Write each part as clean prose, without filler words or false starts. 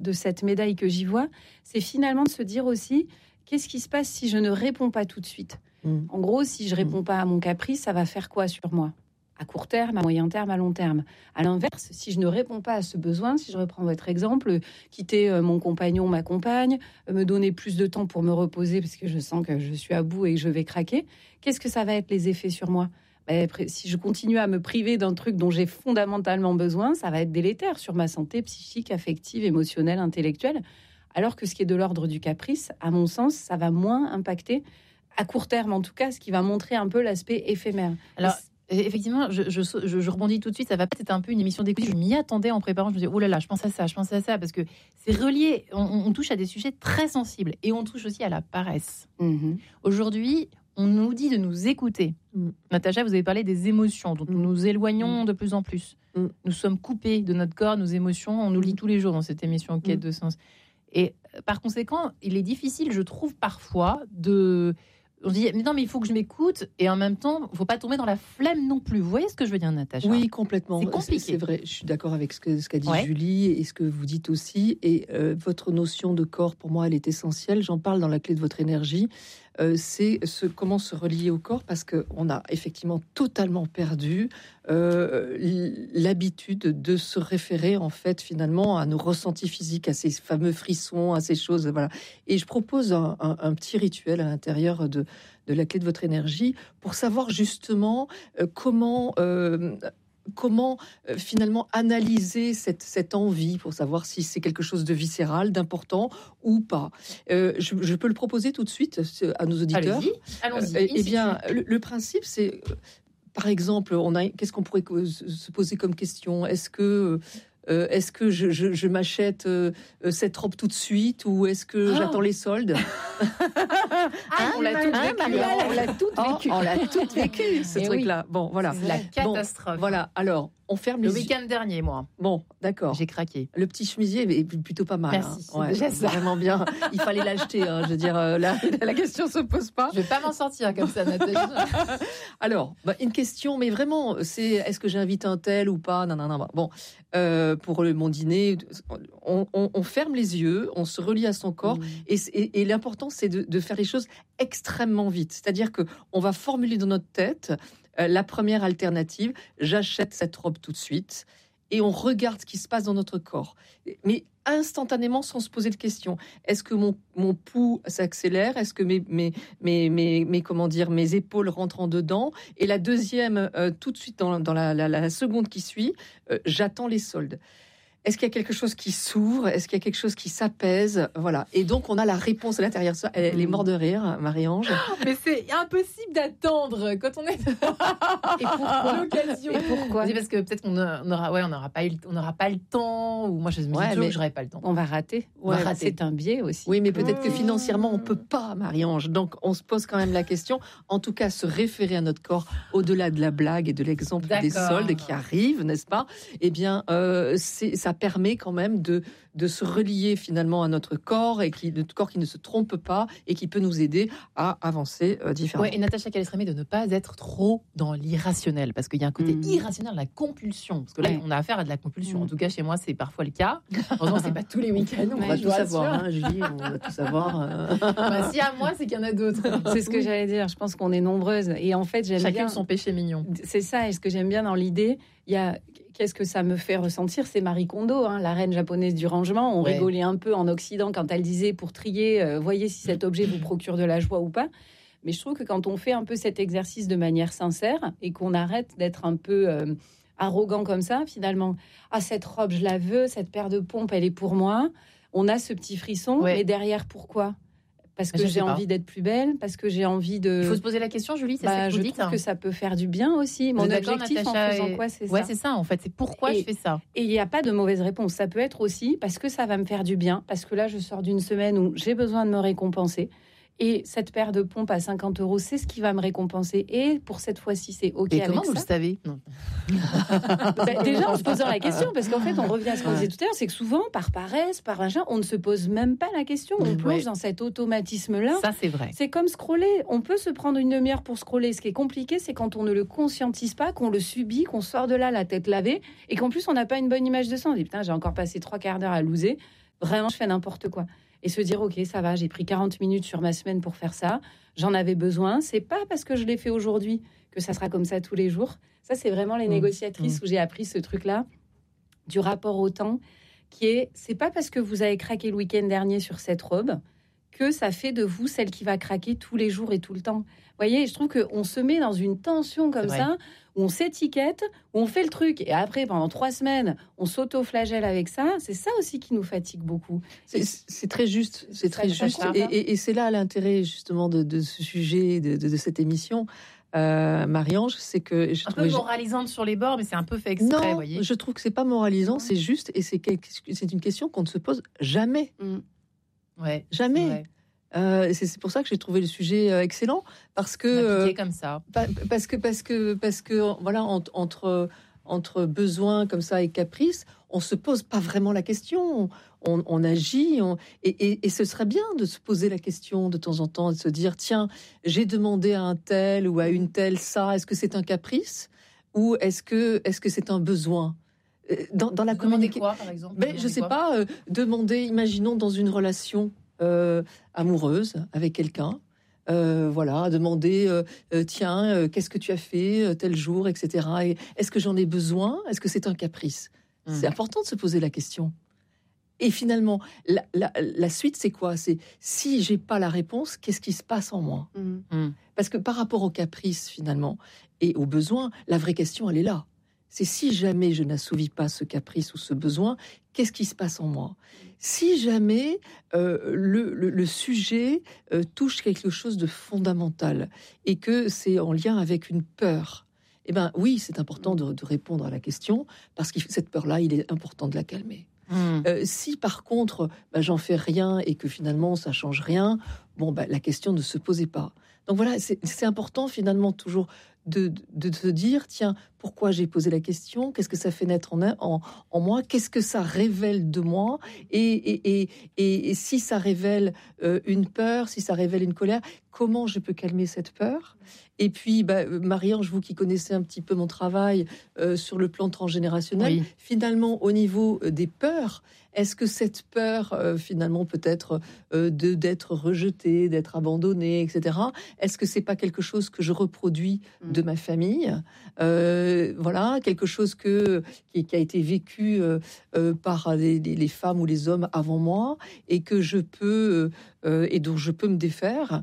de cette médaille que j'y vois, c'est finalement de se dire aussi, qu'est-ce qui se passe si je ne réponds pas tout de suite ? En gros, si je réponds pas à mon caprice, ça va faire quoi sur moi ? À court terme, à moyen terme, à long terme. À l'inverse, si je ne réponds pas à ce besoin, si je reprends votre exemple, quitter mon compagnon, ma compagne, me donner plus de temps pour me reposer parce que je sens que je suis à bout et que je vais craquer, qu'est-ce que ça va être les effets sur moi ? Si je continue à me priver d'un truc dont j'ai fondamentalement besoin, ça va être délétère sur ma santé psychique, affective, émotionnelle, intellectuelle. Alors que ce qui est de l'ordre du caprice, à mon sens, ça va moins impacter, à court terme en tout cas, ce qui va montrer un peu l'aspect éphémère. Alors, effectivement, je rebondis tout de suite. Ça va peut-être un peu une émission d'écoute. Je m'y attendais en préparant. Je me disais, oh là là, je pense à ça, parce que c'est relié. On touche à des sujets très sensibles et on touche aussi à la paresse. Aujourd'hui, on nous dit de nous écouter. Natacha, vous avez parlé des émotions dont nous nous éloignons de plus en plus. Nous sommes coupés de notre corps, nos émotions. On nous le dit tous les jours dans cette émission Quête de sens. Et par conséquent, il est difficile, je trouve, parfois on dit, mais non, mais il faut que je m'écoute, et en même temps, il ne faut pas tomber dans la flemme non plus. Vous voyez ce que je veux dire, Natacha ? Oui, complètement. C'est compliqué. C'est vrai, je suis d'accord avec ce qu'a dit Julie, et ce que vous dites aussi. Et votre notion de corps, pour moi, elle est essentielle. J'en parle dans la clé de votre énergie. C'est comment se relier au corps, parce qu'on a effectivement totalement perdu l'habitude de se référer, en fait, finalement, à nos ressentis physiques, à ces fameux frissons, à ces choses. Voilà. Et je propose un petit rituel à l'intérieur de la clé de votre énergie pour savoir justement comment finalement analyser cette envie, pour savoir si c'est quelque chose de viscéral, d'important ou pas. Je peux le proposer tout de suite à nos auditeurs. Allons-y. Eh bien, le principe, c'est, par exemple, qu'est-ce qu'on pourrait se poser comme question ? Est-ce que je m'achète cette robe tout de suite, ou est-ce que j'attends les soldes ? On l'a toutes vécu, ce truc-là. Bon, voilà. C'est la catastrophe. Bon, voilà. Alors, on ferme les yeux. Le week-end dernier, moi. Bon, d'accord. J'ai craqué. Le petit chemisier est plutôt pas mal. Merci. Hein. Ouais, déjà c'est vraiment bien. Il fallait l'acheter. Hein. Je veux dire, la question se pose pas. Je vais pas m'en sortir comme ça, Nathalie. Alors, une question, mais vraiment, c'est est-ce que j'invite un tel ou pas ? Non. Bon, pour mon dîner, on ferme les yeux, on se relie à son corps, et l'important, c'est de faire les choses extrêmement vite. C'est-à-dire que on va formuler dans notre tête la première alternative, j'achète cette robe tout de suite, et on regarde ce qui se passe dans notre corps. Mais instantanément, sans se poser de questions. Est-ce que mon pouls s'accélère ? Est-ce que mes épaules rentrent en dedans ? Et la deuxième, tout de suite dans la seconde qui suit, j'attends les soldes. Est-ce qu'il y a quelque chose qui s'ouvre ? Est-ce qu'il y a quelque chose qui s'apaise ? Voilà. Et donc, on a la réponse à l'intérieur. Elle est morte de rire, Marie-Ange. Mais c'est impossible d'attendre quand on est... Et pourquoi ? L'occasion. Et pourquoi ? C'est parce que peut-être qu'on n'aura pas le temps. Ou moi, je me dis toujours que j'aurais pas le temps. On va rater. C'est un biais aussi. Oui, mais peut-être que financièrement, on peut pas, Marie-Ange. Donc, on se pose quand même la question. En tout cas, se référer à notre corps, au-delà de la blague et de l'exemple des soldes qui arrivent, n'est-ce pas ? Eh bien, ça permet quand même de se relier finalement à notre corps, et notre corps qui ne se trompe pas et qui peut nous aider à avancer différemment. Ouais, et Natacha Calais-Rémy, de ne pas être trop dans l'irrationnel, parce qu'il y a un côté irrationnel, la compulsion. Parce que là, on a affaire à de la compulsion. En tout cas, chez moi, c'est parfois le cas. Heureusement, c'est pas tous les week-ends. On va tout savoir, hein, Julie. On va tout savoir. Si à moi, c'est qu'il y en a d'autres. C'est ce que j'allais dire. Je pense qu'on est nombreuses. Et en fait, Chacune bien son péché mignon. C'est ça. Et ce que j'aime bien dans l'idée, il y a... Qu'est-ce que ça me fait ressentir ? C'est Marie Kondo, la reine japonaise du rangement. On rigolait un peu en Occident quand elle disait, pour trier, voyez si cet objet vous procure de la joie ou pas. Mais je trouve que quand on fait un peu cet exercice de manière sincère et qu'on arrête d'être un peu arrogant comme ça, finalement, cette robe, je la veux, cette paire de pompes, elle est pour moi. On a ce petit frisson, mais derrière, pourquoi ? Parce que j'ai envie d'être plus belle, parce que j'ai envie de... Il faut se poser la question, Julie, c'est ça que vous dites. Je trouve que ça peut faire du bien aussi. Mon objectif, en faisant quoi, c'est ça. Ouais, c'est ça, en fait. C'est pourquoi je fais ça. Et il n'y a pas de mauvaise réponse. Ça peut être aussi parce que ça va me faire du bien, parce que là, je sors d'une semaine où j'ai besoin de me récompenser. Et cette paire de pompes à 50 €, c'est ce qui va me récompenser. Et pour cette fois-ci, c'est OK avec ça. Et comment vous le savez ? Déjà, en se posant la question, parce qu'en fait, on revient à ce qu'on disait tout à l'heure, c'est que souvent, par paresse, par machin, on ne se pose même pas la question. On plonge dans cet automatisme-là. Ça, c'est vrai. C'est comme scroller. On peut se prendre une demi-heure pour scroller. Ce qui est compliqué, c'est quand on ne le conscientise pas, qu'on le subit, qu'on sort de là la tête lavée, et qu'en plus, on n'a pas une bonne image de ça. On dit, putain, j'ai encore passé 3 quarts d'heure à loser. vraiment, je fais n'importe quoi. Et se dire, OK, ça va, j'ai pris 40 minutes sur ma semaine pour faire ça. J'en avais besoin. C'est pas parce que je l'ai fait aujourd'hui que ça sera comme ça tous les jours. Ça, c'est vraiment les négociatrices où j'ai appris ce truc-là du rapport au temps, qui est, c'est pas parce que vous avez craqué le week-end dernier sur cette robe que ça fait de vous celle qui va craquer tous les jours et tout le temps. Vous voyez, je trouve qu'on se met dans une tension comme ça, où on s'étiquette, où on fait le truc, et après, pendant 3 semaines, on s'auto-flagelle avec ça. C'est ça aussi qui nous fatigue beaucoup. C'est très juste, c'est très juste. Et c'est là l'intérêt, justement, de ce sujet, de cette émission. Marie-Ange, c'est que un peu moralisante sur les bords, mais c'est un peu fait exprès. Non, voyez. je trouve que c'est pas moralisant, c'est juste, et c'est une question qu'on ne se pose jamais. Ouais, jamais. C'est pour ça que j'ai trouvé le sujet excellent, parce que comme ça. Parce que voilà, entre besoin comme ça et caprice, on se pose pas vraiment la question. On agit, et ce serait bien de se poser la question de temps en temps, de se dire, tiens, j'ai demandé à un tel ou à une telle ça, est-ce que c'est un caprice ou est-ce que c'est un besoin? Dans la communication, quoi, par exemple? Je sais pas, demander, imaginons dans une relation amoureuse avec quelqu'un, voilà, demander, tiens, qu'est-ce que tu as fait tel jour, etc. Et est-ce que j'en ai besoin? Est-ce que c'est un caprice? C'est important de se poser la question. Et finalement, la suite, c'est quoi? C'est si j'ai pas la réponse, qu'est-ce qui se passe en moi? Parce que par rapport au caprice, finalement, et au besoin, la vraie question, elle est là. C'est si jamais je n'assouvis pas ce caprice ou ce besoin, qu'est-ce qui se passe en moi? Si jamais le sujet touche quelque chose de fondamental et que c'est en lien avec une peur, eh ben oui, c'est important de répondre à la question, parce que cette peur-là, il est important de la calmer. Si par contre, j'en fais rien et que finalement ça change rien, la question ne se posait pas. Donc voilà, c'est important finalement toujours de se dire, tiens, pourquoi j'ai posé la question? Qu'est-ce que ça fait naître en moi? Qu'est-ce que ça révèle de moi? Et si ça révèle une peur, si ça révèle une colère, comment je peux calmer cette peur? Et puis, Marie-Ange, vous qui connaissez un petit peu mon travail sur le plan transgénérationnel, finalement, au niveau des peurs, est-ce que cette peur, finalement, peut-être d'être rejetée, d'être abandonnée, etc., est-ce que c'est pas quelque chose que je reproduis de ma famille? Voilà, quelque chose qui a été vécu par les femmes ou les hommes avant moi, et que je peux et dont je peux me défaire.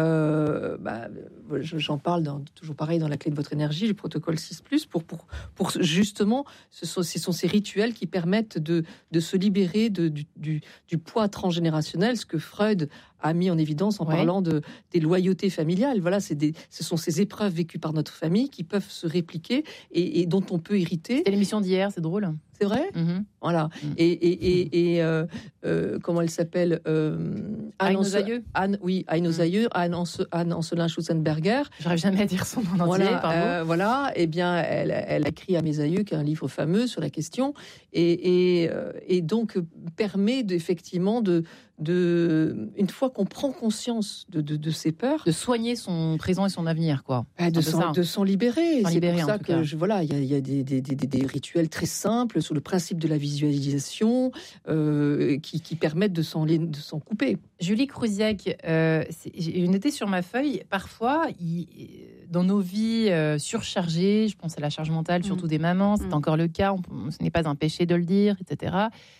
J'en parle toujours pareil dans la clé de votre énergie, le protocole 6+, pour justement, ce sont ces rituels qui permettent de se libérer du poids transgénérationnel, ce que Freud a mis en évidence en parlant des loyautés familiales. Voilà, ce sont ces épreuves vécues par notre famille qui peuvent se répliquer et dont on peut hériter. C'était l'émission d'hier, c'est drôle. C'est vrai. Voilà. Et comment elle s'appelle? Anne nos aïeux. Anne nos aïeux. Anne Ancelin Schutzenberger. J'arrive jamais à dire son nom entier. Voilà. Eh bien, elle a écrit à mes aïeux, qui est un livre fameux sur la question, et donc permet effectivement une fois qu'on prend conscience de ces peurs, de soigner son présent et son avenir, quoi. De s'en libérer. C'est pour ça que il y a des rituels très simples sur le principe de la visualisation qui permettent de s'en couper. Julie Cruziac, j'ai noté sur ma feuille, parfois, dans nos vies surchargées, je pense à la charge mentale, surtout des mamans, c'est encore le cas, ce n'est pas un péché de le dire, etc.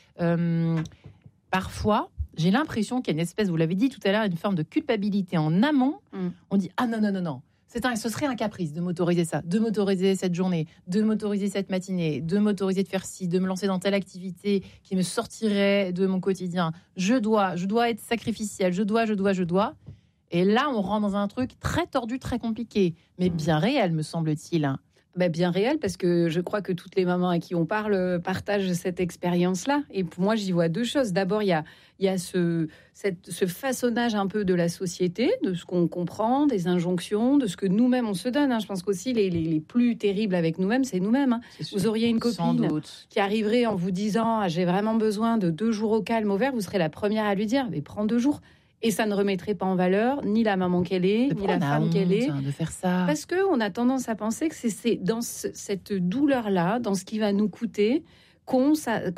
Parfois, j'ai l'impression qu'il y a une espèce, vous l'avez dit tout à l'heure, une forme de culpabilité en amont. On dit, ah non. Ce serait un caprice de m'autoriser ça, de m'autoriser cette journée, de m'autoriser cette matinée, de m'autoriser de faire ci, de me lancer dans telle activité qui me sortirait de mon quotidien. Je dois être sacrificielle, je dois. Et là, on rentre dans un truc très tordu, très compliqué, mais bien réel, me semble-t-il. Bien réel, parce que je crois que toutes les mamans à qui on parle partagent cette expérience-là. Et pour moi, j'y vois deux choses. D'abord, il y a ce façonnage un peu de la société, de ce qu'on comprend, des injonctions, de ce que nous-mêmes on se donne. Je pense qu'aussi les plus terribles avec nous-mêmes, c'est nous-mêmes. Vous auriez une copine qui arriverait en vous disant « j'ai vraiment besoin de 2 jours au calme, au vert », vous serez la première à lui dire « mais prends 2 jours ». Et ça ne remettrait pas en valeur ni la maman qu'elle est, ni la femme qu'elle est. De faire ça. Parce qu'on a tendance à penser que c'est dans cette douleur-là, dans ce qui va nous coûter, qu'on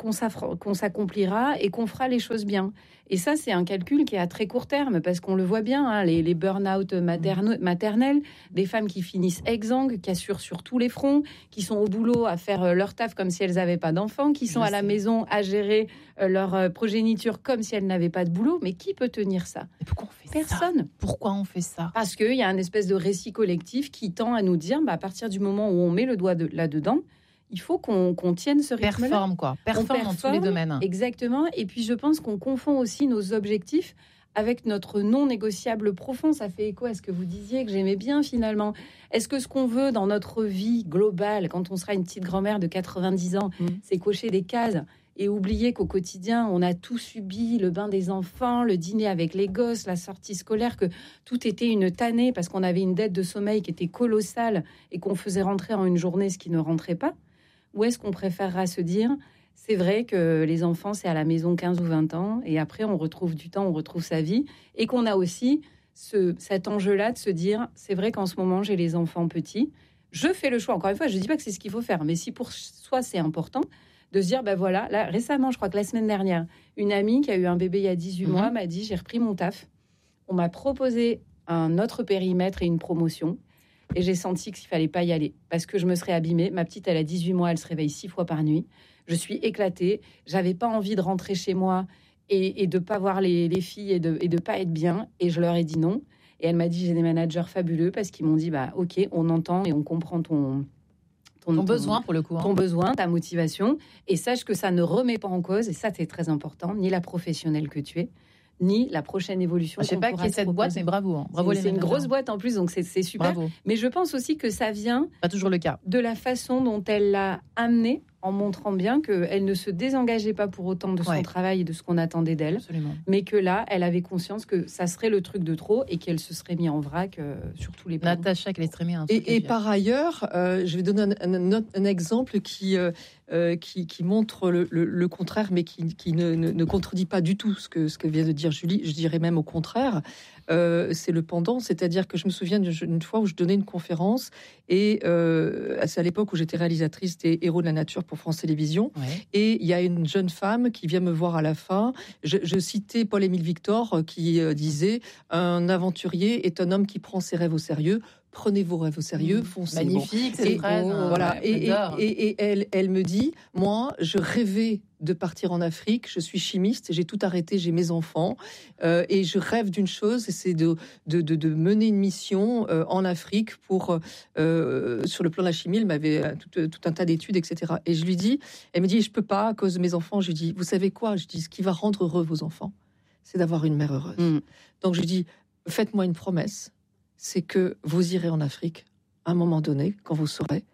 s'accomplira et qu'on fera les choses bien. Et ça, c'est un calcul qui est à très court terme, parce qu'on le voit bien, hein, les burn-out maternels, des femmes qui finissent exsangues, qui assurent sur tous les fronts, qui sont au boulot à faire leur taf comme si elles n'avaient pas d'enfants, qui sont à la maison à gérer leur progéniture comme si elles n'avaient pas de boulot. Mais qui peut tenir ça ? Et pourquoi on fait Personne. Ça ? Pourquoi on fait ça ? Parce qu'il y a un espèce de récit collectif qui tend à nous dire, à partir du moment où on met le doigt là-dedans, il faut qu'on tienne ce rythme-là. Performe dans tous les domaines. Exactement. Et puis, je pense qu'on confond aussi nos objectifs avec notre non négociable profond. Ça fait écho à ce que vous disiez, que j'aimais bien finalement. Est-ce que ce qu'on veut dans notre vie globale, quand on sera une petite grand-mère de 90 ans, c'est cocher des cases et oublier qu'au quotidien, on a tout subi, le bain des enfants, le dîner avec les gosses, la sortie scolaire, que tout était une tannée parce qu'on avait une dette de sommeil qui était colossale et qu'on faisait rentrer en une journée ce qui ne rentrait pas? Ou est-ce qu'on préférera se dire, c'est vrai que les enfants, c'est à la maison 15 ou 20 ans, et après, on retrouve du temps, on retrouve sa vie, et qu'on a aussi cet enjeu-là de se dire, c'est vrai qu'en ce moment, j'ai les enfants petits, je fais le choix, encore une fois, je ne dis pas que c'est ce qu'il faut faire, mais si pour soi, c'est important, de se dire, ben voilà, là, récemment, je crois que la semaine dernière, une amie qui a eu un bébé il y a 18 mois m'a dit, j'ai repris mon taf, on m'a proposé un autre périmètre et une promotion, et j'ai senti qu'il fallait pas y aller parce que je me serais abîmée. Ma petite, elle a 18 mois, elle se réveille 6 fois par nuit. Je suis éclatée. J'avais pas envie de rentrer chez moi et de pas voir les filles et de pas être bien. Et je leur ai dit non. Et elle m'a dit, j'ai des managers fabuleux parce qu'ils m'ont dit, bah ok, on entend et on comprend ton besoin pour le coup. Ton besoin, ta motivation. Et sache que ça ne remet pas en cause, et ça c'est très important, ni la professionnelle que tu es, ni la prochaine évolution. Je sais pas qui est cette boîte, mais bravo. Bravo, c'est une grosse boîte en plus, donc c'est super. Bravo. Mais je pense aussi que ça vient pas toujours le cas de la façon dont elle l'a amené, en montrant bien qu'elle ne se désengageait pas pour autant de son travail et de ce qu'on attendait d'elle. Absolument. Mais que là, elle avait conscience que ça serait le truc de trop et qu'elle se serait mis en vrac sur tous les plans. Natacha, qu'elle est très bien. Et par ailleurs, je vais donner un exemple qui montre le contraire, mais qui ne contredit pas du tout ce que vient de dire Julie. Je dirais même au contraire. C'est le pendant, c'est-à-dire que je me souviens d'une fois où je donnais une conférence et c'est à l'époque où j'étais réalisatrice des Héros de la Nature pour France Télévisions, et il y a une jeune femme qui vient me voir à la fin. Je citais Paul-Émile Victor qui disait « Un aventurier est un homme qui prend ses rêves au sérieux ». Prenez vos rêves au sérieux, foncez. Magnifique, cette phrase. Voilà. Et elle me dit, moi, je rêvais de partir en Afrique. Je suis chimiste, j'ai tout arrêté, j'ai mes enfants, et je rêve d'une chose, c'est de mener une mission en Afrique pour sur le plan de la chimie. Elle m'avait tout un tas d'études, etc. Et je lui dis, elle me dit, je peux pas à cause de mes enfants. Je lui dis, vous savez quoi ? Je dis, ce qui va rendre heureux vos enfants, c'est d'avoir une mère heureuse. Donc je lui dis, faites-moi une promesse. C'est que vous irez en Afrique à un moment donné, quand vous saurez,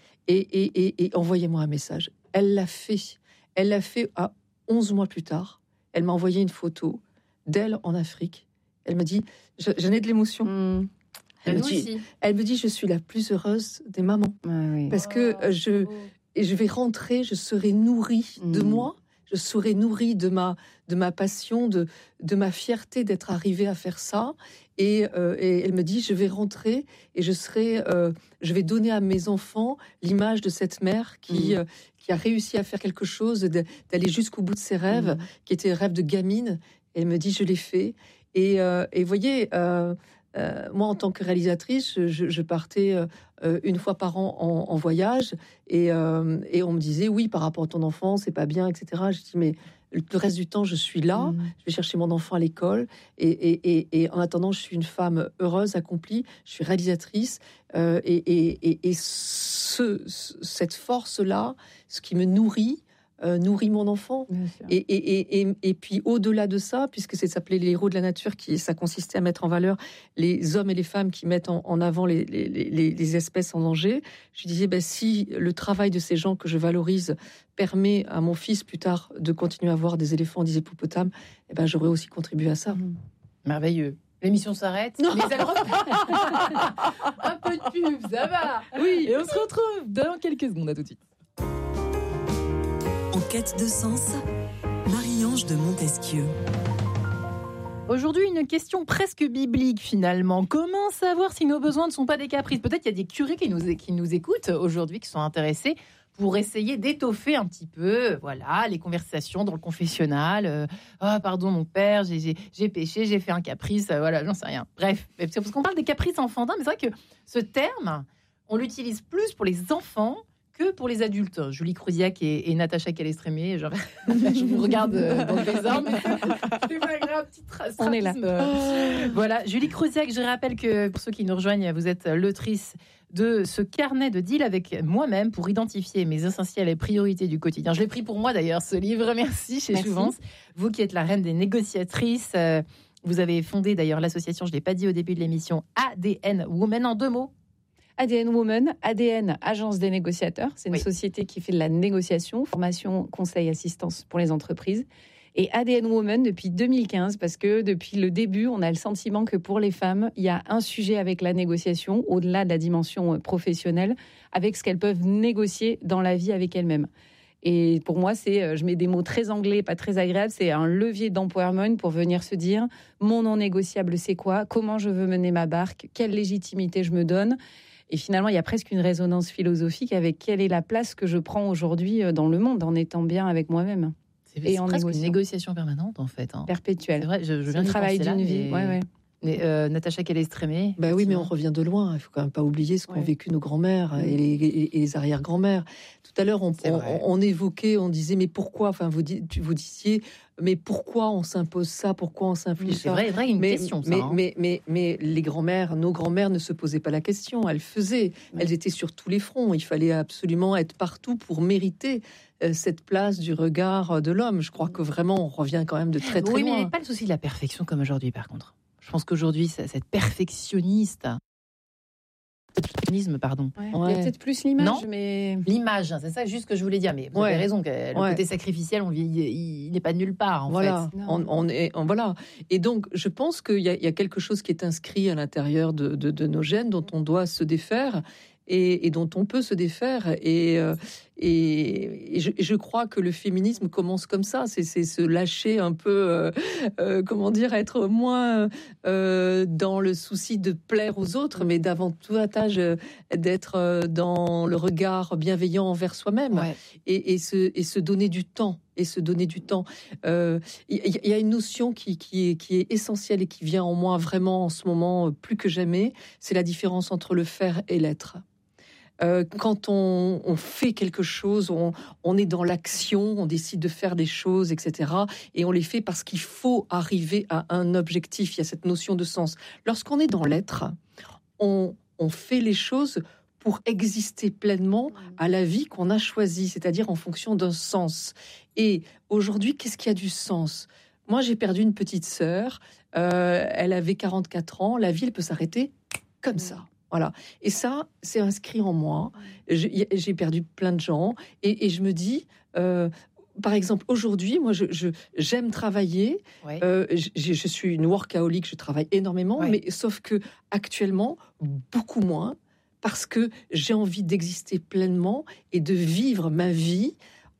et envoyez-moi un message. Elle l'a fait. Elle l'a fait à 11 mois plus tard. Elle m'a envoyé une photo d'elle en Afrique. Elle m'a dit, j'en ai de l'émotion. Elle me dit, je suis la plus heureuse des mamans. Parce que je vais rentrer, je serai nourrie de moi. Je serai nourrie de ma passion, de ma fierté d'être arrivée à faire ça. Et elle me dit, je vais rentrer et je vais donner à mes enfants l'image de cette mère qui a réussi à faire quelque chose, d'aller jusqu'au bout de ses rêves, qui étaient rêves de gamine. Et elle me dit, je l'ai fait. Et vous voyez, moi, en tant que réalisatrice, je partais une fois par an en voyage, et on me disait, oui, par rapport à ton enfant, c'est pas bien, etc. Je dis, mais le reste du temps, je suis là, je vais chercher mon enfant à l'école, et en attendant, je suis une femme heureuse, accomplie, je suis réalisatrice, et cette force-là, ce qui me nourrit mon enfant. Et puis au-delà de ça, puisque c'est s'appelait les héros de la nature, ça consistait à mettre en valeur les hommes et les femmes qui mettent en avant les espèces en danger. Je disais, si le travail de ces gens que je valorise permet à mon fils plus tard de continuer à voir des éléphants, des hippopotames, j'aurais aussi contribué à ça. Merveilleux. L'émission s'arrête. Mais un peu de pub, ça va. Oui. Et on se retrouve dans quelques secondes. À tout de suite. En quête de sens, Marie-Ange de Montesquieu. Aujourd'hui, une question presque biblique finalement. Comment savoir si nos besoins ne sont pas des caprices ? Peut-être qu'il y a des curés qui nous écoutent aujourd'hui, qui sont intéressés pour essayer d'étoffer un petit peu, voilà, les conversations dans le confessionnal. Ah, pardon, mon père, j'ai péché, j'ai fait un caprice, voilà, j'en sais rien. Bref, parce qu'on parle des caprices enfantins, mais c'est vrai que ce terme, on l'utilise plus pour les enfants que pour les adultes. Julie Cruziac et Natacha Calestrémé, genre, je vous regarde dans le désordre, mais c'est pas grave, petit on est là. Voilà, Julie Cruziac, je rappelle que pour ceux qui nous rejoignent, vous êtes l'autrice de ce carnet de deal avec moi-même pour identifier mes essentiels et priorités du quotidien. Je l'ai pris pour moi d'ailleurs, ce livre. Merci chez Jouvence. Vous qui êtes la reine des négociatrices, vous avez fondé d'ailleurs l'association, je ne l'ai pas dit au début de l'émission, ADN Women, en 2 mots. ADN Women, ADN, Agence des négociateurs. C'est une société qui fait de la négociation, formation, conseil, assistance pour les entreprises. Et ADN Women depuis 2015, parce que depuis le début, on a le sentiment que pour les femmes, il y a un sujet avec la négociation, au-delà de la dimension professionnelle, avec ce qu'elles peuvent négocier dans la vie avec elles-mêmes. Et pour moi, je mets des mots très anglais, pas très agréables, c'est un levier d'empowerment pour venir se dire mon non négociable, c'est quoi ? Comment je veux mener ma barque ? Quelle légitimité je me donne ? Et finalement, il y a presque une résonance philosophique avec quelle est la place que je prends aujourd'hui dans le monde en étant bien avec moi-même. C'est presque une négociation permanente, en fait. Perpétuelle. C'est vrai, je viens de travail d'une vie. Ouais. Mais, Natacha Calestrémé. Bah oui, mais on revient de loin. Il ne faut quand même pas oublier ce qu'ont vécu nos grands-mères et les arrière-grands-mères. Tout à l'heure, on évoquait, on disait, mais pourquoi ? Enfin, vous disiez, mais pourquoi on s'impose ça ? Pourquoi on s'inflige ça ? C'est vrai, une question. Mais les grand-mères, nos grand-mères ne se posaient pas la question. Elles faisaient. Elles étaient sur tous les fronts. Il fallait absolument être partout pour mériter cette place du regard de l'homme. Je crois que vraiment, on revient quand même de très, très loin. Oui, mais il n'y a pas le souci de la perfection comme aujourd'hui, par contre. Je pense qu'aujourd'hui, cette perfectionniste... Pardon. Il y a peut-être plus l'image. Non, mais l'image, c'est ça juste que je voulais dire. Mais vous avez raison, que le côté sacrificiel, il n'est pas de nulle part, en fait. Voilà. Et donc, je pense qu'il y a quelque chose qui est inscrit à l'intérieur de nos gènes, dont on doit se défaire et dont on peut se défaire. Et je crois que le féminisme commence comme ça, c'est se lâcher un peu, être moins dans le souci de plaire aux autres, mais davantage d'être dans le regard bienveillant envers soi-même et se donner du temps. Et se donner du temps. Il y a une notion qui est essentielle et qui vient en moi vraiment en ce moment plus que jamais, c'est la différence entre le faire et l'être. Quand on fait quelque chose, on est dans l'action, on décide de faire des choses, etc. Et on les fait parce qu'il faut arriver à un objectif. Il y a cette notion de sens. Lorsqu'on est dans l'être, on fait les choses pour exister pleinement à la vie qu'on a choisie, c'est-à-dire en fonction d'un sens. Et aujourd'hui, qu'est-ce qui a du sens ? Moi, j'ai perdu une petite sœur. Elle avait 44 ans. La vie, elle peut s'arrêter comme ça. Voilà. Et ça, c'est inscrit en moi. J'ai perdu plein de gens. Et je me dis, par exemple, aujourd'hui, moi, j'aime travailler. Je suis une workaholic, je travaille énormément. Mais sauf que actuellement, beaucoup moins. Parce que j'ai envie d'exister pleinement et de vivre ma vie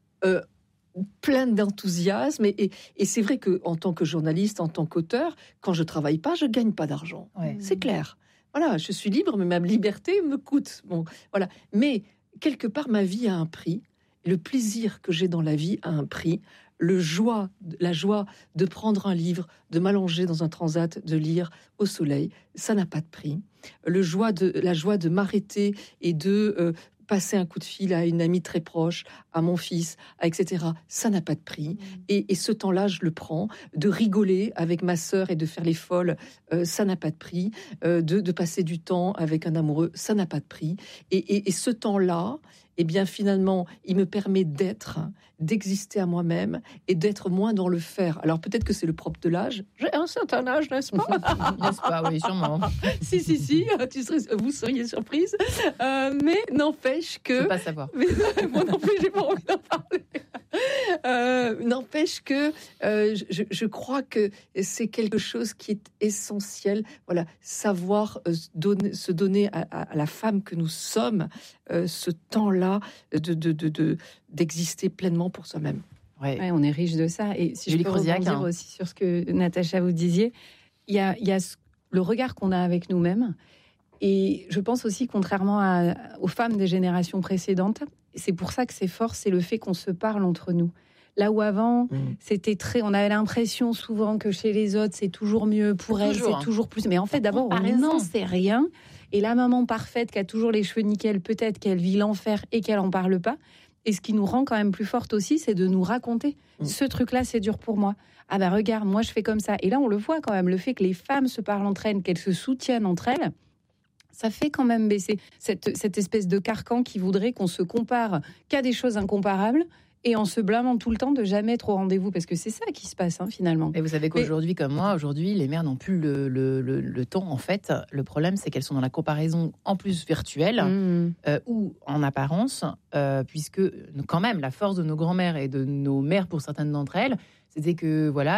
pleine d'enthousiasme. Et c'est vrai qu'en tant que journaliste, en tant qu'auteur, quand je travaille pas, je gagne pas d'argent. C'est clair. Voilà, je suis libre, mais ma liberté me coûte. Bon, voilà. Mais quelque part, ma vie a un prix. Le plaisir que j'ai dans la vie a un prix. La joie de prendre un livre, de m'allonger dans un transat, de lire au soleil, ça n'a pas de prix. La joie de m'arrêter et de passer un coup de fil à une amie très proche, à mon fils, etc., ça n'a pas de prix. Et ce temps-là, je le prends. De rigoler avec ma sœur et de faire les folles, ça n'a pas de prix. De passer du temps avec un amoureux, ça n'a pas de prix. Et ce temps-là, eh bien, finalement, il me permet d'exister à moi-même et d'être moins dans le faire. Alors, peut-être que c'est le propre de l'âge. J'ai un certain âge, n'est-ce pas ? N'est-ce pas ? Oui, sûrement. Si, vous seriez surprise. Mais n'empêche que... Je ne veux pas savoir. Moi non plus, j'ai pas envie d'en parler. N'empêche que je crois que c'est quelque chose qui est essentiel. Voilà, savoir se donner à la femme que nous sommes ce temps-là d'exister pleinement pour soi-même. On est riche de ça. Et si je peux rebondir aussi sur ce que Natacha vous disiez, il y a le regard qu'on a avec nous-mêmes. Et je pense aussi, contrairement aux femmes des générations précédentes, c'est pour ça que c'est fort, c'est le fait qu'on se parle entre nous. Là où avant, on avait l'impression souvent que chez les autres, c'est toujours mieux pour elles, c'est toujours plus. Mais en fait, d'abord, on n'en sait rien. Et la maman parfaite qui a toujours les cheveux nickel, peut-être qu'elle vit l'enfer et qu'elle n'en parle pas. Et ce qui nous rend quand même plus forte aussi, c'est de nous raconter. Ce truc-là, c'est dur pour moi. Ah ben regarde, moi je fais comme ça. Et là, on le voit quand même, le fait que les femmes se parlent entre elles, qu'elles se soutiennent entre elles, ça fait quand même baisser cette espèce de carcan qui voudrait qu'on se compare qu'à des choses incomparables et en se blâmant tout le temps de jamais être au rendez-vous, parce que c'est ça qui se passe finalement. Et vous savez qu'aujourd'hui, comme moi, les mères n'ont plus le temps en fait. Le problème, c'est qu'elles sont dans la comparaison en plus virtuelle ou en apparence, puisque quand même la force de nos grands-mères et de nos mères pour certaines d'entre elles, c'était que voilà,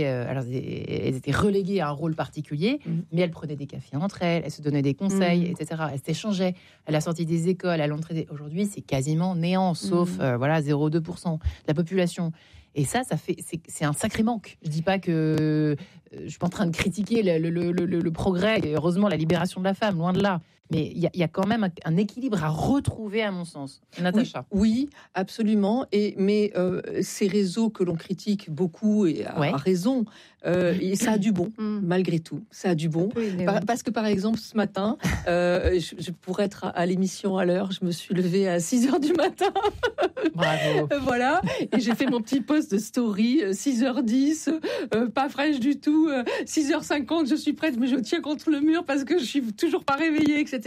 elles étaient reléguées à un rôle particulier, mais elles prenaient des cafés entre elles se donnaient des conseils, etc. Elles s'échangeaient. À la sortie des écoles, à l'entrée aujourd'hui, c'est quasiment néant, sauf 0,2% de la population. Et ça fait, c'est un sacré manque. Je dis pas que je suis pas en train de critiquer le progrès et heureusement la libération de la femme, loin de là. Mais il y a quand même un équilibre à retrouver, à mon sens. Natacha. Oui, absolument. Mais ces réseaux que l'on critique beaucoup et à raison, et ça a du bon, malgré tout. Ça a du bon. Parce que, par exemple, ce matin, je pourrais être à l'émission à l'heure. Je me suis levée à 6h du matin. Bravo. Voilà. Et j'ai fait mon petit post de story, 6h10, pas fraîche du tout. 6h50, je suis prête, mais je tiens contre le mur parce que je suis toujours pas réveillée, etc.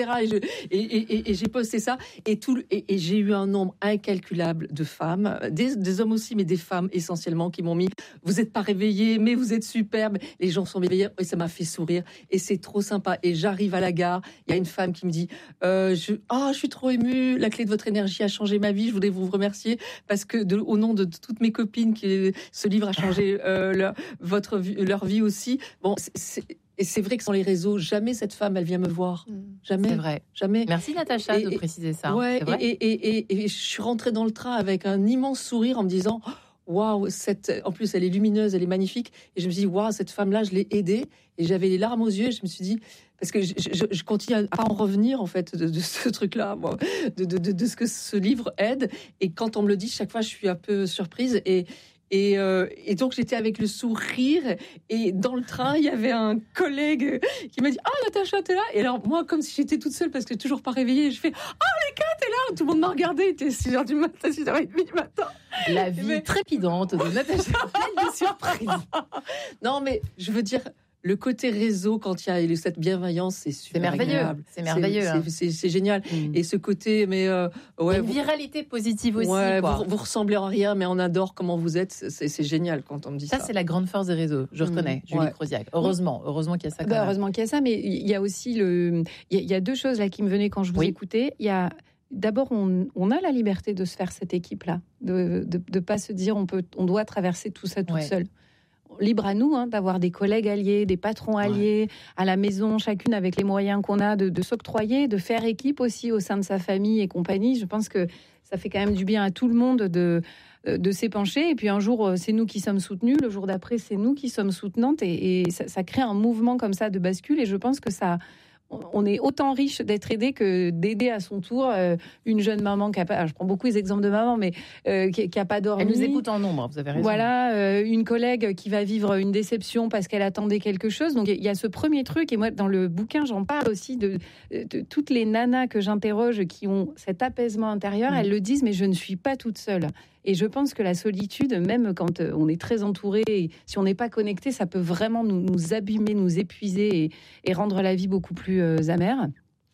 Et j'ai posté ça. Et j'ai eu un nombre incalculable de femmes, des hommes aussi, mais des femmes essentiellement, qui m'ont mis « Vous n'êtes pas réveillés, mais vous êtes superbe. » Les gens sont réveillés et ça m'a fait sourire. Et c'est trop sympa. Et j'arrive à la gare, il y a une femme qui me dit je suis trop émue, la clé de votre énergie a changé ma vie, je voulais vous remercier parce que au nom de toutes mes copines, ce livre a changé leur vie aussi. Bon, et c'est vrai que sans les réseaux, jamais cette femme, elle vient me voir. Jamais. C'est vrai. Jamais. Merci Natacha de préciser ça. Ouais, c'est vrai. Et je suis rentrée dans le train avec un immense sourire en me disant waouh, en plus elle est lumineuse, elle est magnifique. Et je me suis dit waouh, cette femme-là, je l'ai aidée. Et j'avais les larmes aux yeux. Et je me suis dit, parce que je continue à en revenir en fait de ce truc-là, moi, de ce que ce livre aide. Et quand on me le dit, chaque fois, je suis un peu surprise. Et donc j'étais avec le sourire et dans le train il y avait un collègue qui m'a dit Natacha t'es là, et alors moi comme si j'étais toute seule parce que je suis toujours pas réveillée, je fais les gars t'es là, tout le monde m'a regardé, il était 6h du matin, 6h30 du matin. La vie trépidante de Natacha, pleine de surprises. Non mais je veux dire, le côté réseau, quand il y a cette bienveillance, c'est super merveilleux. agréable. C'est merveilleux. C'est génial. Et ce côté, une viralité positive aussi. Vous ressemblez en rien, mais on adore comment vous êtes. C'est génial quand on me dit ça. Ça, c'est la grande force des réseaux. Je reconnais, Julie Croziac. Heureusement qu'il y a ça. Heureusement qu'il y a ça, mais il y a aussi il y a deux choses là qui me venaient quand je vous écoutais. Il y a d'abord, on a la liberté de se faire cette équipe-là, de pas se dire on doit traverser tout ça toute seule. Libre à nous d'avoir des collègues alliés, des patrons alliés à la maison, chacune avec les moyens qu'on a de s'octroyer, de faire équipe aussi au sein de sa famille et compagnie. Je pense que ça fait quand même du bien à tout le monde de s'épancher. Et puis un jour, c'est nous qui sommes soutenus. Le jour d'après, c'est nous qui sommes soutenantes. Et ça crée un mouvement comme ça de bascule. Et je pense que on est autant riche d'être aidé que d'aider à son tour une jeune maman qui a pas. Alors, je prends beaucoup les exemples de maman, mais qui a pas dormi. Elle nous écoute en nombre, vous avez raison. Voilà, une collègue qui va vivre une déception parce qu'elle attendait quelque chose. Donc il y a ce premier truc, et moi dans le bouquin j'en parle aussi de toutes les nanas que j'interroge qui ont cet apaisement intérieur. Elles le disent, mais je ne suis pas toute seule. Et je pense que la solitude, même quand on est très entouré, et si on n'est pas connecté, ça peut vraiment nous abîmer, nous épuiser et rendre la vie beaucoup plus amère.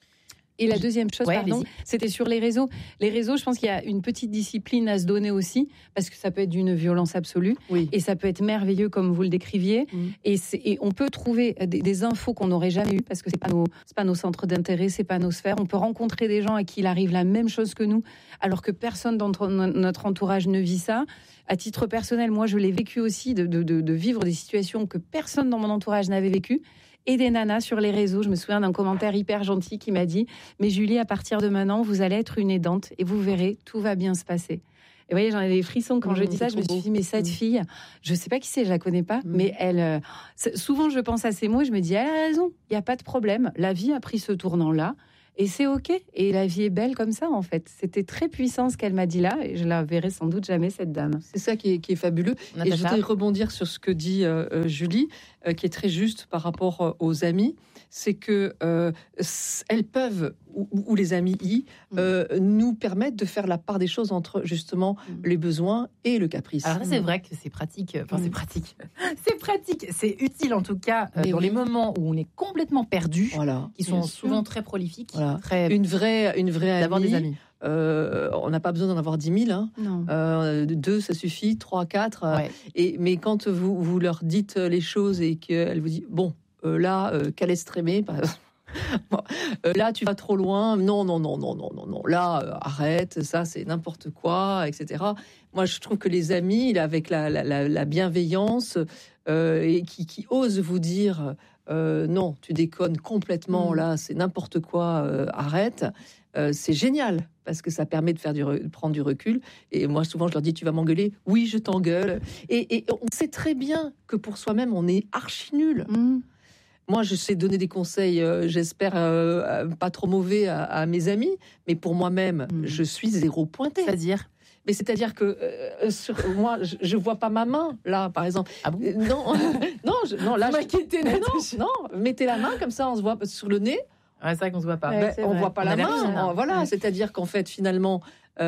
Et la deuxième chose, c'était sur les réseaux. Les réseaux, je pense qu'il y a une petite discipline à se donner aussi, parce que ça peut être d'une violence absolue, et ça peut être merveilleux comme vous le décriviez. Et on peut trouver des infos qu'on n'aurait jamais eues, parce que c'est pas nos centres d'intérêt, c'est pas nos sphères. On peut rencontrer des gens à qui il arrive la même chose que nous, alors que personne dans notre entourage ne vit ça. À titre personnel, moi, je l'ai vécu aussi, de vivre des situations que personne dans mon entourage n'avait vécues. Et des nanas sur les réseaux. Je me souviens d'un commentaire hyper gentil qui m'a dit « Mais Julie, à partir de maintenant, vous allez être une aidante et vous verrez, tout va bien se passer. » Et vous voyez, j'en ai des frissons quand je dis ça. Je me suis dit, mais cette fille, je sais pas qui c'est, je la connais pas, mais elle. Souvent, je pense à ces mots, je me dis, elle a raison, il n'y a pas de problème. La vie a pris ce tournant-là. Et c'est OK. Et la vie est belle comme ça, en fait. C'était très puissant ce qu'elle m'a dit là. Et je la verrai sans doute jamais, cette dame. C'est ça qui est fabuleux. Et je voudrais rebondir sur ce que dit Julie, qui est très juste par rapport aux amis. C'est que elles peuvent, ou les amis nous permettent de faire la part des choses entre justement les besoins et le caprice. Alors là, c'est vrai que c'est pratique. Enfin, c'est pratique. C'est pratique. C'est utile en tout cas dans les moments où on est complètement perdu, qui sont souvent très prolifiques. Voilà. Très... Une vraie d'avoir amie, des amis. On n'a pas besoin d'en avoir 10 000. Hein. Non. 2, ça suffit. 3, 4. Ouais. Mais quand vous leur dites les choses et qu'elles vous disent, bon, là, qu'elle est extrémée, par exemple. Là, tu vas trop loin. Non. Là, arrête. Ça, c'est n'importe quoi, etc. Moi, je trouve que les amis, avec la bienveillance et qui osent vous dire non, tu déconnes complètement. Là, c'est n'importe quoi. Arrête. C'est génial parce que ça permet de prendre du recul. Et moi, souvent, je leur dis, tu vas m'engueuler. Oui, je t'engueule. Et on sait très bien que pour soi-même, on est archi nul. Moi, je sais donner des conseils, j'espère pas trop mauvais à mes amis, mais pour moi-même, je suis 0 pointé. C'est-à-dire que moi, je vois pas ma main là, par exemple. Ah bon? Non, là, non, mettez la main comme ça, on se voit sur le nez. Ouais, c'est vrai qu'on se voit pas. On voit pas la main. Voilà, c'est-à-dire qu'en fait, finalement,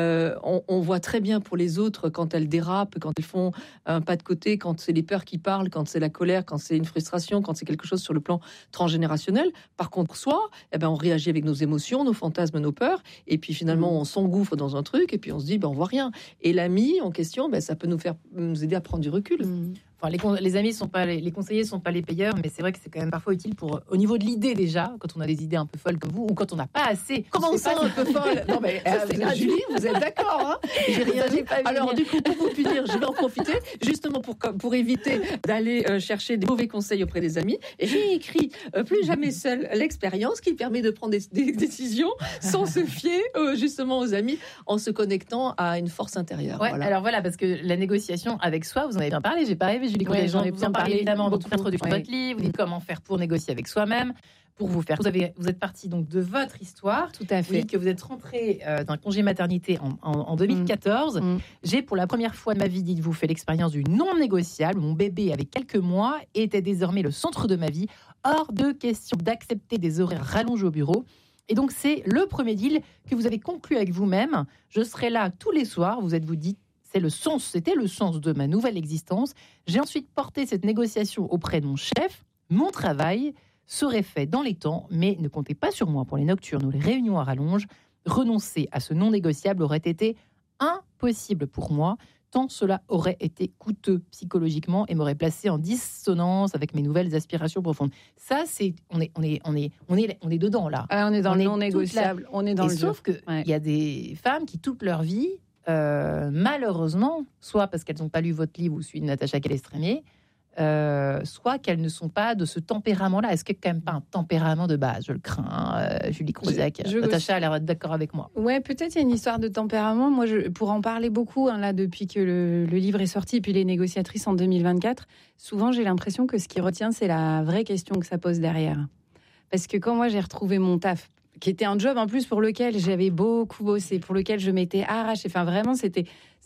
on voit très bien pour les autres quand elles dérapent, quand elles font un pas de côté, quand c'est les peurs qui parlent, quand c'est la colère, quand c'est une frustration, quand c'est quelque chose sur le plan transgénérationnel. Par contre, soi, on réagit avec nos émotions, nos fantasmes, nos peurs, et puis finalement, on s'engouffre dans un truc, et puis on se dit, on voit rien. Et l'ami en question, ça peut nous aider à prendre du recul. Enfin, les amis sont pas les conseillers sont pas les payeurs, mais c'est vrai que c'est quand même parfois utile pour au niveau de l'idée déjà, quand on a des idées un peu folles comme vous, ou quand on n'a pas assez. Comment ça, un peu folle? Non mais Julie, vous êtes d'accord, hein? J'ai rien dit. Alors du coup, pour vous punir, je vais en profiter justement pour éviter d'aller chercher des mauvais conseils auprès des amis. Et j'ai écrit Plus jamais seul, l'expérience qui permet de prendre des décisions sans se fier justement aux amis, en se connectant à une force intérieure. Ouais, alors voilà, parce que la négociation avec soi, vous en avez bien parlé. J'ai pas rêvé. Julie, j'en ai bien parlé évidemment dans toute l'introduction de votre livre. Vous dites comment faire pour négocier avec soi-même, pour vous faire. Vous êtes parti donc de votre histoire. Tout à fait. Vous dites que vous êtes rentrée d'un congé maternité en 2014. J'ai pour la première fois de ma vie, dites-vous, fait l'expérience du non négociable. Mon bébé avait quelques mois et était désormais le centre de ma vie. Hors de question d'accepter des horaires rallongés au bureau. Et donc c'est le premier deal que vous avez conclu avec vous-même. Je serai là tous les soirs. Vous dit. C'était le sens de ma nouvelle existence. J'ai ensuite porté cette négociation auprès de mon chef. Mon travail serait fait dans les temps, mais ne comptez pas sur moi pour les nocturnes ou les réunions à rallonge. Renoncer à ce non négociable aurait été impossible pour moi, tant cela aurait été coûteux psychologiquement et m'aurait placé en dissonance avec mes nouvelles aspirations profondes. Ça, on est dedans là. On est dans le non négociable. On est dans le jeu. Sauf que il y a des femmes qui toute leur vie, malheureusement, soit parce qu'elles n'ont pas lu votre livre ou celui de Natacha Calestrémé, soit qu'elles ne sont pas de ce tempérament-là. Est-ce qu'il n'y a quand même pas un tempérament de base? Je le crains, Julie Crozac. Natacha a l'air d'être d'accord avec moi. Ouais, peut-être il y a une histoire de tempérament. Moi, pour en parler beaucoup, là, depuis que le livre est sorti, et puis Les Négociatrices en 2024, souvent j'ai l'impression que ce qui retient, c'est la vraie question que ça pose derrière. Parce que quand moi j'ai retrouvé mon taf, qui était un job en plus pour lequel j'avais beaucoup bossé, pour lequel je m'étais arrachée. Enfin, vraiment, c'était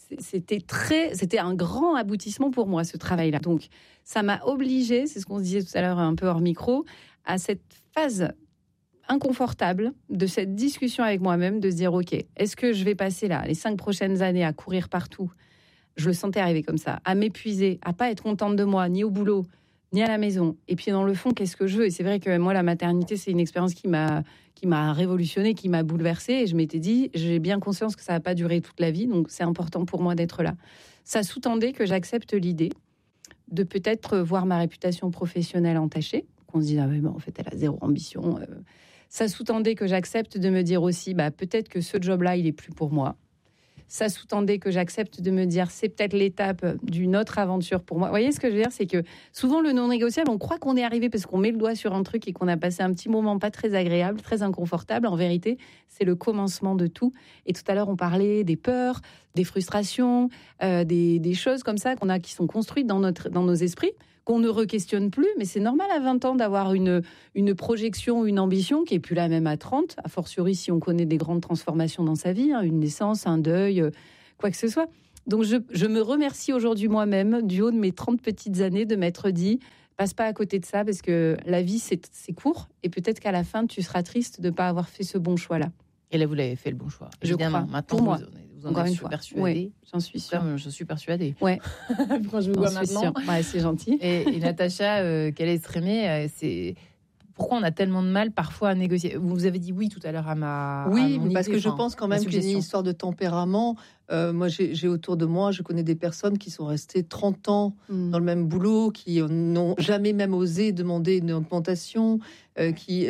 un grand aboutissement pour moi, ce travail-là. Donc, ça m'a obligée, c'est ce qu'on se disait tout à l'heure un peu hors micro, à cette phase inconfortable de cette discussion avec moi-même, de se dire, OK, est-ce que je vais passer là, les 5 prochaines années à courir partout? Je le sentais arriver comme ça, à m'épuiser, à pas être contente de moi, ni au boulot, ni à la maison. Et puis, dans le fond, qu'est-ce que je veux? Et c'est vrai que moi, la maternité, c'est une expérience qui m'a révolutionnée, qui m'a bouleversée. Et je m'étais dit, j'ai bien conscience que ça va pas durer toute la vie, donc c'est important pour moi d'être là. Ça sous-tendait que j'accepte l'idée de peut-être voir ma réputation professionnelle entachée, qu'on se dise, en fait, elle a 0 ambition. Ça sous-tendait que j'accepte de me dire aussi, peut-être que ce job-là, il est plus pour moi. ça sous-tendait que j'accepte de me dire c'est peut-être l'étape d'une autre aventure pour moi. Vous voyez ce que je veux dire, c'est que souvent le non négociable, on croit qu'on est arrivé parce qu'on met le doigt sur un truc et qu'on a passé un petit moment pas très agréable, très inconfortable. En vérité, c'est le commencement de tout. Et tout à l'heure, on parlait des peurs, des frustrations, des choses comme ça qui sont construites dans nos esprits, qu'on ne re-questionne plus, mais c'est normal à 20 ans d'avoir une projection, une ambition qui est plus la même à 30, a fortiori si on connaît des grandes transformations dans sa vie, une naissance, un deuil, quoi que ce soit. Donc je me remercie aujourd'hui moi-même, du haut de mes 30 petites années, de m'être dit, passe pas à côté de ça, parce que la vie c'est court, et peut-être qu'à la fin tu seras triste de ne pas avoir fait ce bon choix-là. Et là, vous l'avez fait le bon choix. Je crois. Maintenant, pour moi. Vous en êtes persuadée. Oui, j'en suis sûre. Je suis persuadée. Ouais. Quand je vous vois maintenant. Ouais, c'est gentil. Et Natacha Calestrémé, c'est pourquoi on a tellement de mal parfois à négocier. Vous avez dit oui tout à l'heure à mon parce idée, que je pense quand même qu'il y a une histoire de tempérament. Moi, j'ai autour de moi, je connais des personnes qui sont restées 30 ans dans le même boulot, qui n'ont jamais même osé demander une augmentation, qui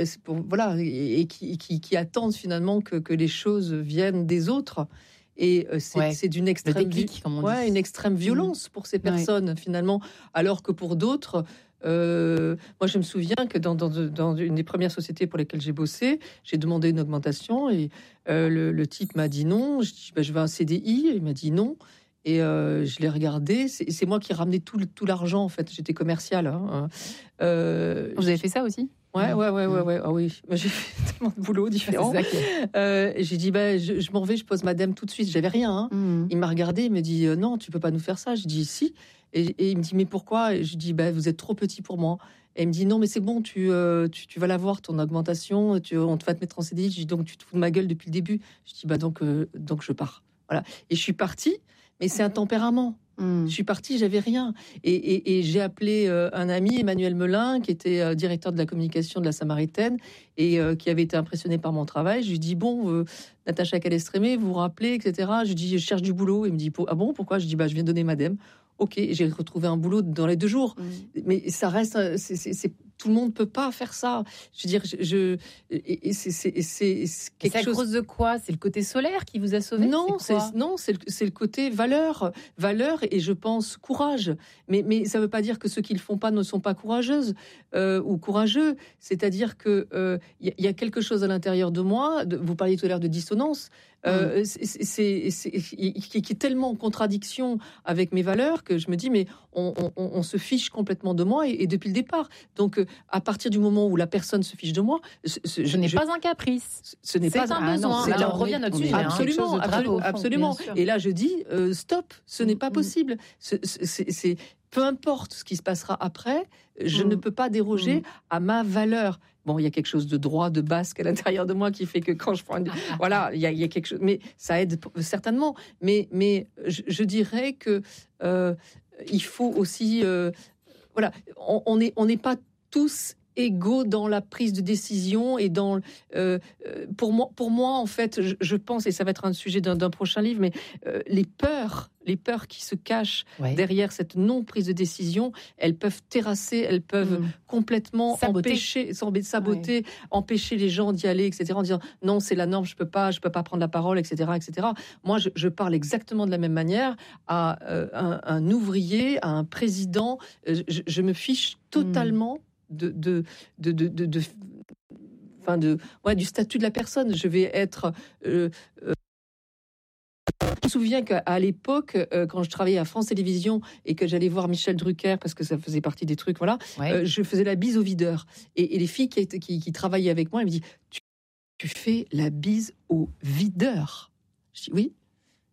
attendent finalement que les choses viennent des autres. Et c'est d'une extrême, une extrême violence pour ces personnes finalement, alors que pour d'autres, moi je me souviens que dans une des premières sociétés pour lesquelles j'ai bossé, j'ai demandé une augmentation et le type m'a dit non. Je dis je veux un CDI, il m'a dit non. Et je l'ai regardé, c'est moi qui ramenais tout l'argent en fait. J'étais commercial. Vous avez fait ça aussi? Ouais. Ah oui, j'ai fait tellement de boulot différents. J'ai dit je m'en vais, je pose madame tout de suite. J'avais rien. Il m'a regardé, il me dit non, tu peux pas nous faire ça. Je dis si. Et il me dit mais pourquoi? Et je dis vous êtes trop petit pour moi. Et il me dit non mais c'est bon, tu vas l'avoir ton augmentation, on va te mettre en CDI. Je dis donc tu te fous de ma gueule depuis le début. Je dis donc je pars. Voilà. Et je suis partie. Mais c'est un tempérament. Je suis partie, j'avais rien. Et j'ai appelé un ami, Emmanuel Melin, qui était directeur de la communication de la Samaritaine et qui avait été impressionné par mon travail. Je lui dis Natacha Calestrémé, vous vous rappelez, etc. Je lui dis je cherche du boulot. Il me dit ah bon, pourquoi? Je dis je viens donner ma dème. Ok, j'ai retrouvé un boulot dans les 2 jours. Mais ça reste, tout le monde peut pas faire ça. Je veux dire, c'est quelque chose. C'est à cause de quoi? C'est le côté solaire qui vous a sauvé? Non, c'est le côté valeur, et je pense courage. Mais ça veut pas dire que ceux qui le font pas ne sont pas courageuses ou courageux. C'est-à-dire que y a quelque chose à l'intérieur de moi. Vous parliez tout à l'heure de dissonance. Qui est tellement en contradiction avec mes valeurs que je me dis mais on se fiche complètement de moi et depuis le départ. Donc à partir du moment où la personne se fiche de moi, ce n'est pas un caprice, ce n'est pas un besoin. Alors on revient à notre sujet. Absolument. Et là je dis stop, ce n'est pas possible. C'est peu importe ce qui se passera après, je ne peux pas déroger à ma valeur. Bon, il y a quelque chose de droit, de basque à l'intérieur de moi qui fait que quand je prends voilà, il y a quelque chose, mais ça aide certainement. Mais je dirais que il faut aussi, voilà, on n'est pas tous égaux dans la prise de décision et dans pour moi en fait je pense, et ça va être un sujet d'un prochain livre, mais les peurs qui se cachent derrière cette non prise de décision, elles peuvent terrasser, elles peuvent complètement saboter, empêcher les gens d'y aller, etc., en disant non, c'est la norme, je peux pas prendre la parole, etc. Moi je parle exactement de la même manière à un ouvrier, à un président. Je me fiche totalement du statut de la personne. Je vais être je me souviens qu'à l'époque, quand je travaillais à France Télévisions et que j'allais voir Michel Drucker, parce que ça faisait partie des trucs, je faisais la bise au videur. Et les filles qui travaillaient avec moi, elles me disent tu fais la bise au videur? Je dis oui.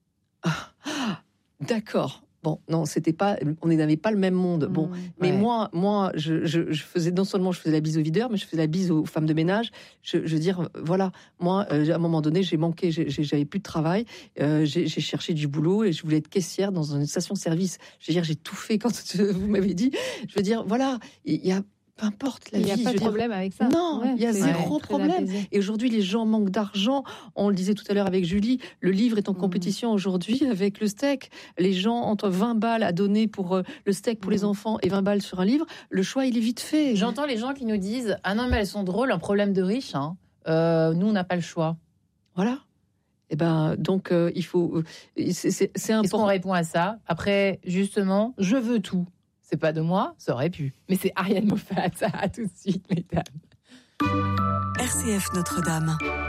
D'accord. Bon, non, c'était pas, on n'avait pas le même monde. Bon, mais moi, je faisais, non seulement je faisais la bise aux videurs, mais je faisais la bise aux femmes de ménage. Je veux dire, voilà, moi, à un moment donné, j'avais plus de travail, j'ai cherché du boulot et je voulais être caissière dans une station-service. Je veux dire, j'ai tout fait quand vous m'avez dit. Je veux dire, voilà, il y a peu importe la vie. Il n'y a pas de problème avec ça. Non, il y a zéro problème. Et aujourd'hui, les gens manquent d'argent. On le disait tout à l'heure avec Julie, le livre est en compétition aujourd'hui avec le steak. Les gens, entre 20 balles à donner pour le steak pour les enfants et 20 balles sur un livre, le choix, il est vite fait. J'entends les gens qui nous disent « Ah non, mais elles sont drôles, un problème de riche. Nous, on n'a pas le choix. » Voilà. Et ben donc il faut. C'est important. Est-ce qu'on répond à ça? Après, justement, je veux tout. C'est pas de moi, ça aurait pu. Mais c'est Ariane Moffat. À tout de suite, mesdames. RCF Notre-Dame.